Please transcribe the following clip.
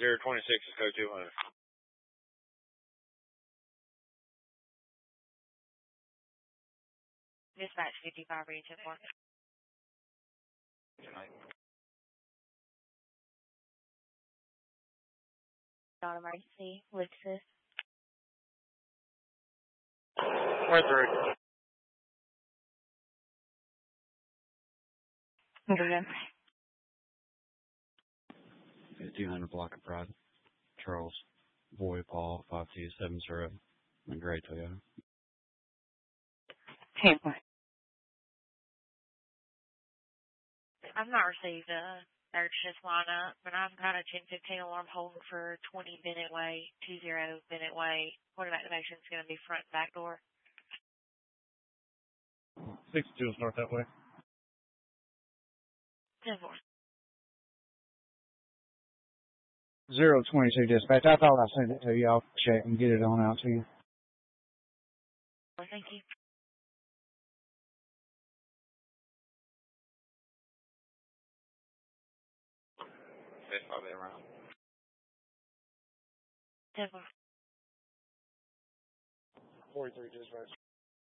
026 is code 200. Dispatch 55, ready to 4. Non-emergency, Lexus. We're through. Okay. 200 block of Pride. Charles Boy Paul 5270. A gray Toyota. Tampa. I've not received a third shift lineup, but I've got a 1015 alarm holding for 20 Bennett Way, 20 Bennett Way. Point of activation is going to be front and back door. 62 will start that way. 10-4. 022 dispatch. I thought I sent it to you. I'll check and get it on out to you. Well, thank you. That's probably around. 10-4. 43 dispatch.